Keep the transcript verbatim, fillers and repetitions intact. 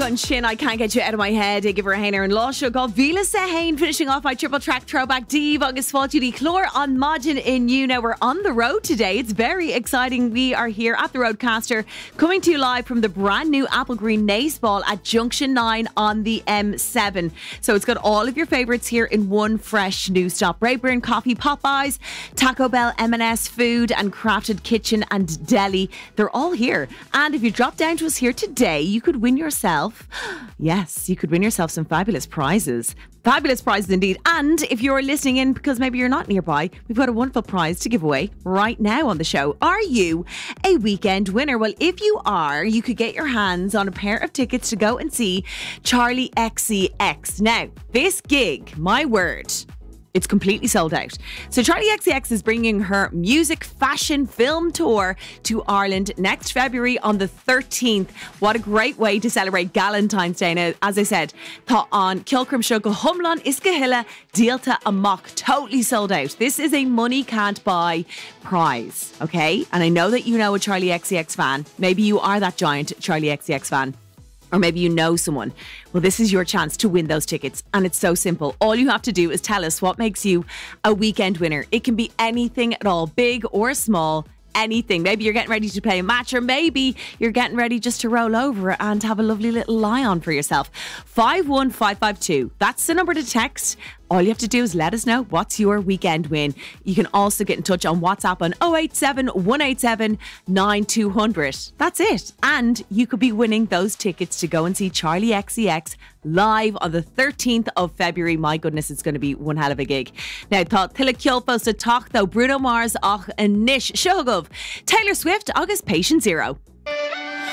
and Shin, I Can't Get You Out of My Head. I give her a hainer and law show called Vila Sahain, finishing off my triple track throwback Dave August Fall Duty Chlor on Modern in You. Now we're on the road today. It's very exciting. We are here at the Roadcaster, coming to you live from the brand new Apple Green Nace Ball at Junction nine on the M seven. So it's got all of your favourites here in one fresh new stop. Rayburn Coffee, Popeyes, Taco Bell, M and S Food and Crafted Kitchen and Deli. They're all here. And if you drop down to us here today, you could win yourself, yes, you could win yourself some fabulous prizes. Fabulous prizes indeed. And if you're listening in because maybe you're not nearby, we've got a wonderful prize to give away right now on the show. Are you a weekend winner? Well, if you are, you could get your hands on a pair of tickets to go and see Charli X C X. Now, this gig, my word, it's completely sold out. So Charli X C X is bringing her music, fashion, film tour to Ireland next February on the thirteenth. What a great way to celebrate Galentine's Day. Now, as I said, Tá on Kilcrim Sugar Humlon Iskahilla Díalta Amok, totally sold out. This is a money can't buy prize, okay? And I know that you know a Charli X C X fan. Maybe you are that giant Charli X C X fan. Or maybe you know someone. Well, this is your chance to win those tickets. And it's so simple. All you have to do is tell us what makes you a weekend winner. It can be anything at all, big or small. Anything. Maybe you're getting ready to play a match, or maybe you're getting ready just to roll over and have a lovely little lie on for yourself. five one five five two. That's the number to text. All you have to do is let us know what's your weekend win. You can also get in touch on WhatsApp on oh eight seven, one eight seven, nine two hundred. That's it. And you could be winning those tickets to go and see Charli X C X live on the thirteenth of February. My goodness, it's going to be one hell of a gig. Now, thought Tilla Kjolfos to talk though Bruno Mars, Och and Nish Shogov, Taylor Swift, August Patient Zero.